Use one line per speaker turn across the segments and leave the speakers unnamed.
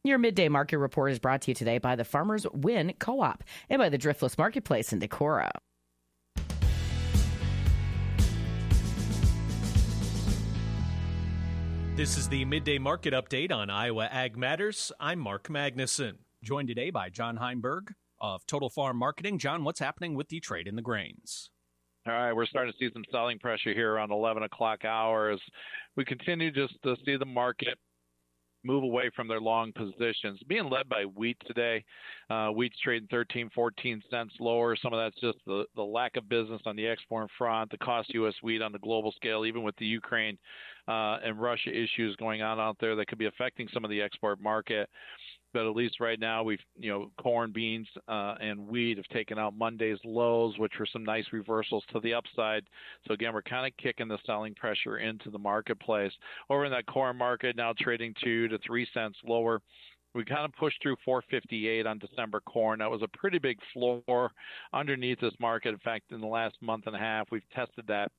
Your midday market report is brought to you today by the Farmers Win Co-op and by the Driftless Marketplace in Decorah.
This is the Midday Market Update on Iowa Ag Matters. I'm Mark Magnuson.
Joined today by John Heinberg of Total Farm Marketing. John, what's happening with the trade in the grains?
All right, we're starting to see some selling pressure here around 11 o'clock hours. We continue just to see the market move away from their long positions. Being led by wheat today. Wheat's trading 13, 14 cents lower. Some of that's just the lack of business on the export front, the cost of U.S. wheat on the global scale, even with the Ukraine and Russia issues going on out there that could be affecting some of the export market. But at least right now, corn, beans, and wheat have taken out Monday's lows, which were some nice reversals to the upside. So again, we're kind of kicking the selling pressure into the marketplace. Over in that corn market, now trading 2 to 3 cents lower. We kind of pushed through 458 on December corn. That was a pretty big floor underneath this market. In fact, in the last month and a half, we've tested that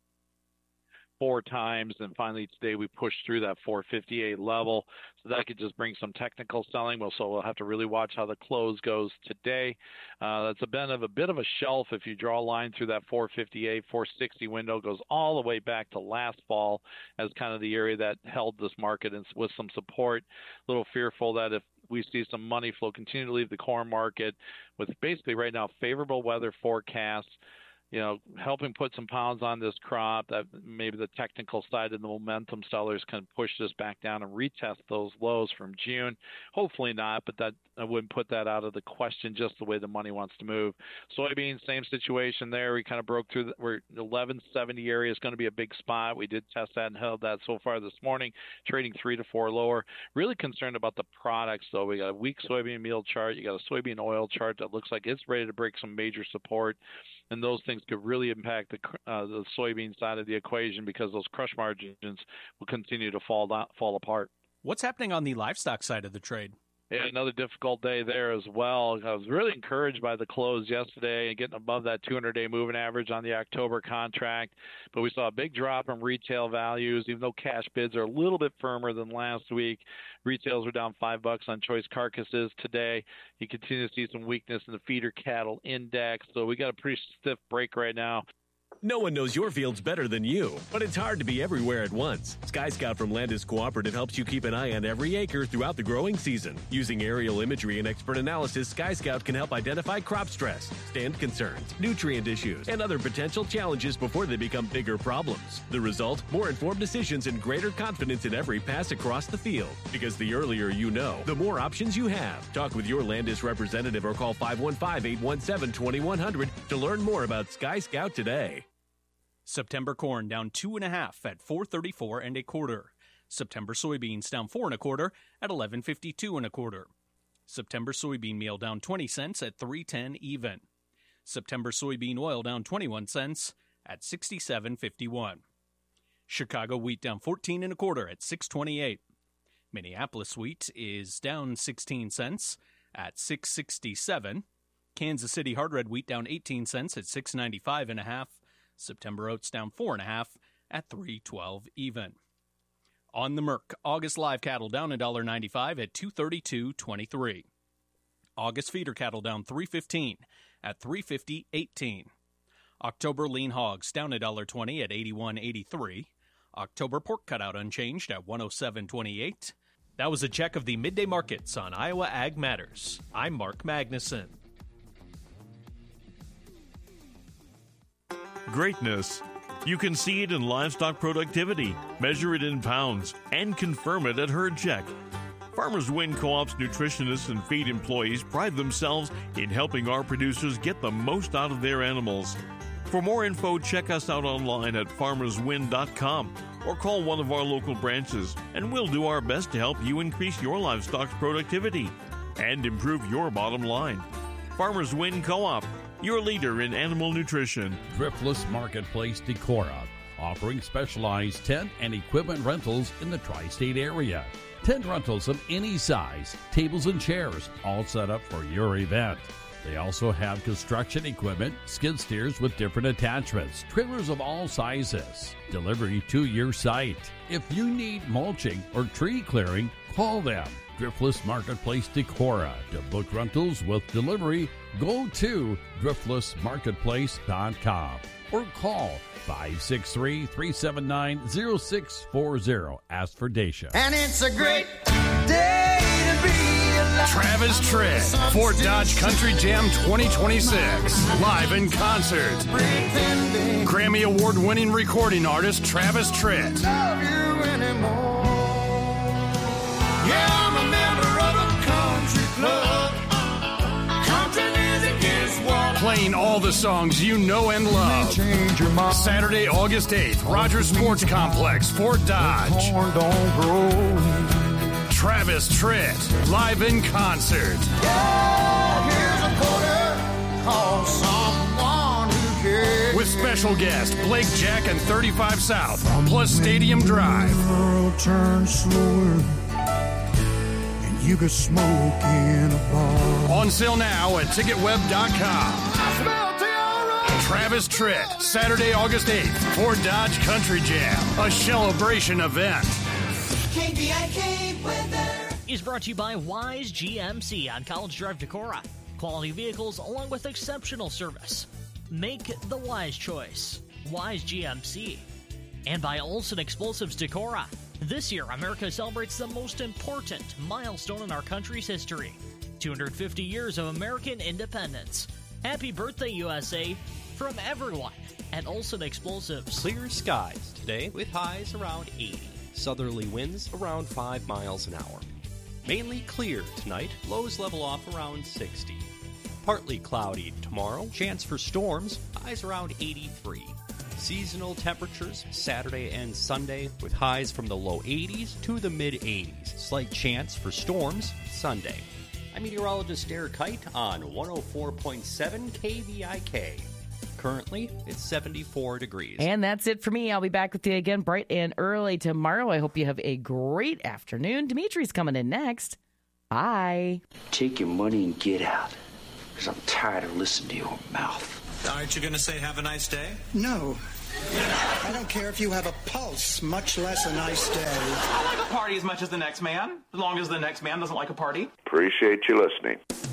4 times, and finally today we pushed through that 458 level, so that could just bring some technical selling. So we'll have to really watch how the close goes today. That's been a bit of a shelf. If you draw a line through that 458, 460 window, goes all the way back to last fall as kind of the area that held this market and with some support. A little fearful that if we see some money flow continue to leave the corn market with basically right now favorable weather forecasts, helping put some pounds on this crop, that maybe the technical side and the momentum sellers can push this back down and retest those lows from June. Hopefully not, but that I wouldn't put that out of the question just the way the money wants to move. Soybeans, same situation there. We kind of broke through. We're 1170 area is going to be a big spot. We did test that and held that so far this morning, trading 3 to 4 lower. Really concerned about the products, though. We got a weak soybean meal chart. You got a soybean oil chart that looks like it's ready to break some major support. And those things could really impact the soybean side of the equation because those crush margins will continue to fall apart.
What's happening on the livestock side of the trade?
Yeah, another difficult day there as well. I was really encouraged by the close yesterday and getting above that 200-day moving average on the October contract. But we saw a big drop in retail values, even though cash bids are a little bit firmer than last week. Retails were down $5 on choice carcasses today. You continue to see some weakness in the feeder cattle index. So we got a pretty stiff break right now.
No one knows your fields better than you, but it's hard to be everywhere at once. Sky Scout from Landis Cooperative helps you keep an eye on every acre throughout the growing season. Using aerial imagery and expert analysis, Sky Scout can help identify crop stress, stand concerns, nutrient issues, and other potential challenges before they become bigger problems. The result? More informed decisions and greater confidence in every pass across the field. Because the earlier you know, the more options you have. Talk with your Landis representative or call 515-817-2100 to learn more about Sky Scout today.
September corn down 2.5 at 434 1/4. September soybeans down 4 1/4 at 1152 1/4. September soybean meal down 20 cents at 310 even. September soybean oil down 21 cents at 67.51. Chicago wheat down 14 1/4 at 628. Minneapolis wheat is down 16 cents at 667. Kansas City hard red wheat down 18 cents at 695 1/2. September oats down 4 1/2 at 312 even. On the Merc, August live cattle down $1.95 at 232.23. August feeder cattle down $3.15 at 350.18. October lean hogs down $1.20 at 81.83. October pork cutout unchanged at 107.28.
That was a check of the midday markets on Iowa Ag Matters. I'm Mark Magnuson.
Greatness. You can see it in livestock productivity, measure it in pounds, and confirm it at Herd Check. Farmers Win Co-op's nutritionists and feed employees pride themselves in helping our producers get the most out of their animals. For more info, check us out online at farmerswin.com or call one of our local branches, and we'll do our best to help you increase your livestock's productivity and improve your bottom line. Farmers Win Co-op, your leader in animal nutrition.
Driftless Marketplace Decorah, offering specialized tent and equipment rentals in the tri-state area. Tent rentals of any size, tables and chairs, all set up for your event. They also have construction equipment, skid steers with different attachments, trailers of all sizes, delivery to your site. If you need mulching or tree clearing, call them. Driftless Marketplace Decorah. To book rentals with delivery, go to driftlessmarketplace.com or call 563-379-0640. Ask for Dacia.
And it's a great day to be alive.
Travis Tritt, Ford Dodge Country Jam 2026, live in concert. Grammy Award-winning recording artist Travis Tritt.
Love you anymore. Yeah, I'm a member of a country club. Country music is what
Playing all the songs you know and love.
change your mind.
Saturday, August 8th, Rogers Sports Complex, Fort Dodge.
Corn don't grow.
Travis Tritt, live in concert.
Yeah, here's a quarter. Call someone who cares.
With special guest Blake Jack and 35 South, plus Stadium Drive.
World turns slower, and you could smoke in a bar.
On sale now at ticketweb.com. Travis Tritt, Saturday, August 8th, Ford Dodge Country Jam, a celebration event.
KVIK weather is brought to you by Wise GMC on College Drive, Decorah. Quality vehicles along with exceptional service. Make the wise choice. Wise GMC. And by Olson Explosives Decorah. This year, America celebrates the most important milestone in our country's history. 250 years of American independence. Happy birthday, USA, from everyone at Olson Explosives.
Clear skies today with highs around 80. Southerly winds around 5 miles an hour. Mainly clear tonight, lows level off around 60. Partly cloudy tomorrow, chance for storms, highs around 83. Seasonal temperatures Saturday and Sunday with highs from the low 80s to the mid 80s. Slight chance for storms Sunday. I'm meteorologist Eric Kite on 104.7 KVIK. Currently, it's 74 degrees.
And that's it for me. I'll be back with you again bright and early tomorrow. I hope you have a great afternoon. Dimitri's coming in next. Bye.
Take your money and get out, because I'm tired of listening to your mouth.
Aren't you going to say have a nice day?
No. I don't care if you have a pulse, much less a nice day.
I like a party as much as the next man, as long as the next man doesn't like a party.
Appreciate you listening.